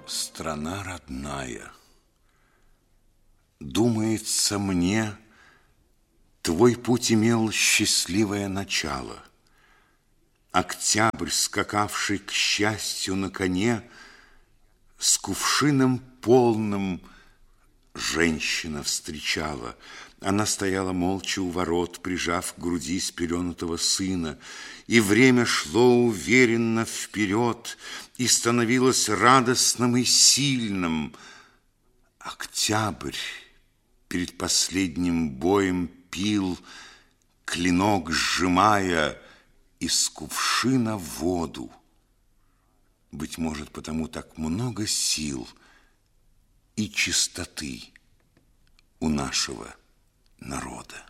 Страна родная, думается мне, твой путь имел счастливое начало. Октябрь, скакавший к счастью на коне, с кувшином полным женщина встречала. Она стояла молча у ворот, прижав к груди спеленутого сына, и время шло уверенно вперед, и становилось радостным и сильным. Октябрь перед последним боем пил, клинок сжимая, из кувшина воду. Быть может, потому так много сил и чистоты у нашего народа.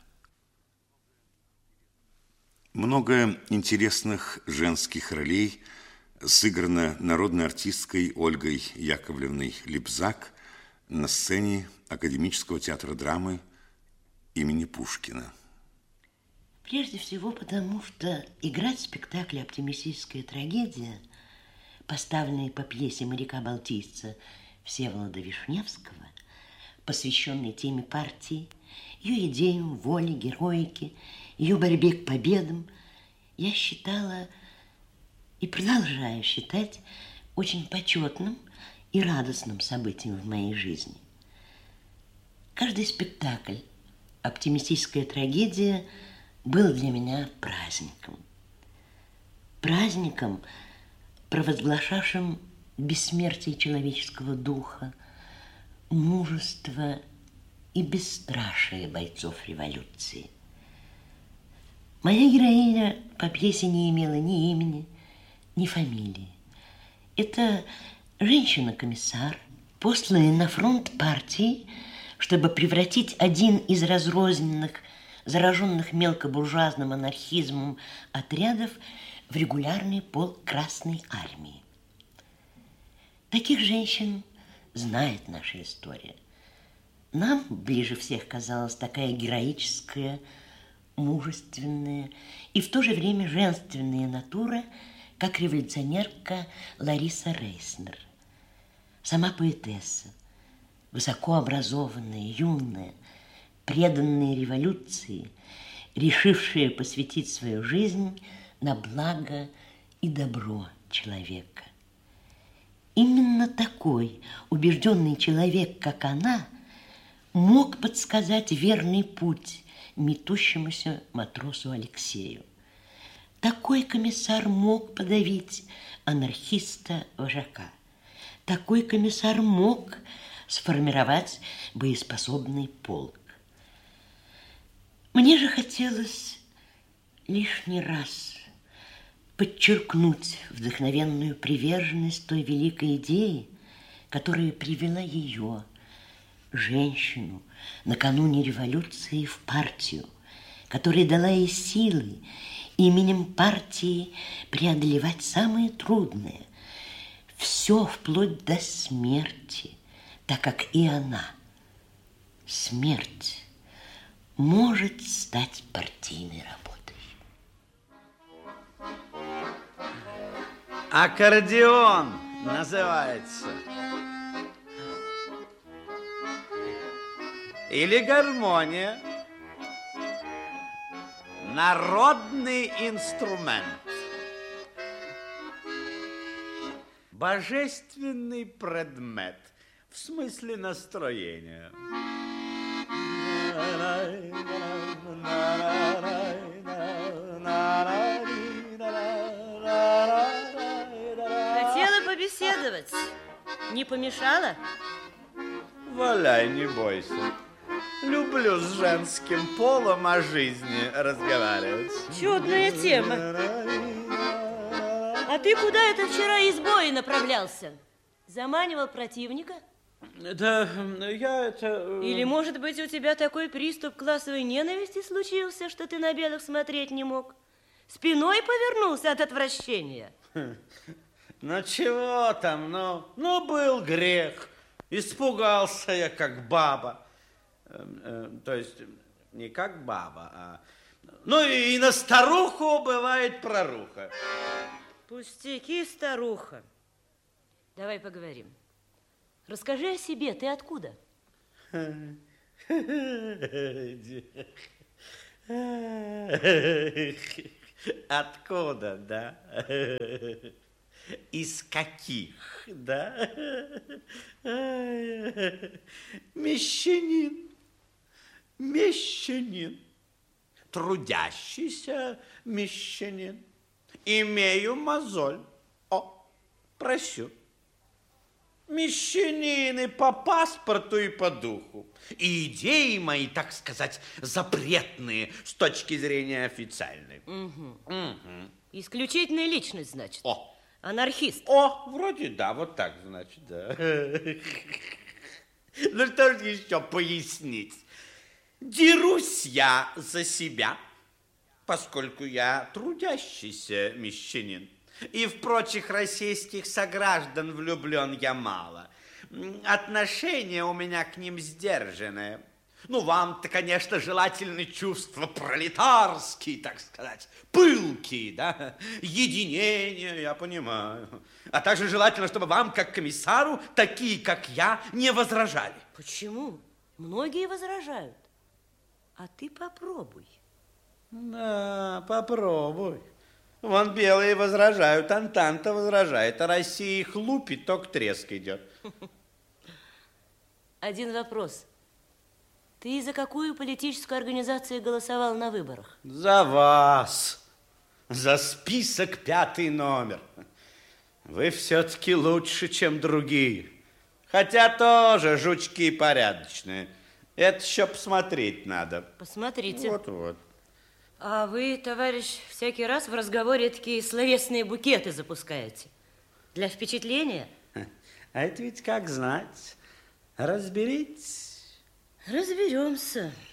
Много интересных женских ролей сыграно народной артисткой Ольгой Яковлевной Липзак на сцене Академического театра драмы имени Пушкина. Прежде всего потому, что играть в спектакле «Оптимистическая трагедия», поставленной по пьесе моряка-балтийца Всеволода Вишневского, посвященной теме партии, ее идеям, воле, героике, ее борьбе к победам, я считала и продолжаю считать очень почетным и радостным событием в моей жизни. Каждый спектакль «Оптимистическая трагедия» был для меня праздником. Праздником, провозглашавшим бессмертие человеческого духа, мужество и бесстрашие бойцов революции. Моя героиня по пьесе не имела ни имени, ни фамилии. Это женщина-комиссар, посланная на фронт партии, чтобы превратить один из разрозненных, зараженных мелкобуржуазным анархизмом отрядов в регулярный полк Красной армии. Таких женщин знает наша история. Нам ближе всех казалась такая героическая, мужественная и в то же время женственная натура, как революционерка Лариса Рейснер. Сама поэтесса, высокообразованная, юная, преданная революции, решившая посвятить свою жизнь на благо и добро человека. Именно такой убежденный человек, как она, мог подсказать верный путь метущемуся матросу Алексею. Такой комиссар мог подавить анархиста-вожака. Такой комиссар мог сформировать боеспособный полк. Мне же хотелось лишний раз подчеркнуть вдохновенную приверженность той великой идеи, которая привела ее, женщину, накануне революции в партию, которая дала ей силы именем партии преодолевать самые трудные, все вплоть до смерти, так как и она, смерть, может стать партийной работой. Аккордеон называется. Или гармония. Народный инструмент. Божественный предмет в смысле настроения. Хотела побеседовать. Не помешала? Валяй, не бойся. Люблю с женским полом о жизни разговаривать. Чудная тема. А ты куда это вчера из боя направлялся? Заманивал противника? Да, я это... Или, может быть, у тебя такой приступ классовой ненависти случился, что ты на белых смотреть не мог? Спиной повернулся от отвращения? Ну, чего там, ну, был грех. Испугался я, как баба. То есть, не как баба, а... Ну, и на старуху бывает проруха. Пустяки, старуха. Давай поговорим. Расскажи о себе, ты откуда? Откуда, да? Из каких, да? Мещанин, трудящийся мещанин. Имею мозоль. О, прощу. Мещанины по паспорту и по духу. И идеи мои, так сказать, запретные с точки зрения официальной. Исключительная личность, значит. О. Анархист. О, вроде да, вот так, значит, да. Ну, что же еще пояснить? Дерусь я за себя, поскольку я трудящийся мещанин. И в прочих российских сограждан влюблен я мало. Отношение у меня к ним сдержанное. Ну, вам-то, конечно, желательны чувства пролетарские, так сказать, пылкие, да, единение, я понимаю. А также желательно, чтобы вам, как комиссару, такие, как я, не возражали. Почему? Многие возражают. А ты попробуй. Да, попробуй. Вон белые возражают, Антанта возражает, а Россия их лупит, только треск идет. Один вопрос. Ты за какую политическую организацию голосовал на выборах? За вас. За список 5 номер. Вы все-таки лучше, чем другие. Хотя тоже жучки порядочные. Это еще посмотреть надо. Посмотрите. Вот-вот. А вы, товарищ, всякий раз в разговоре такие словесные букеты запускаете. Для впечатления? А это ведь как знать. Разберитесь. Разберемся.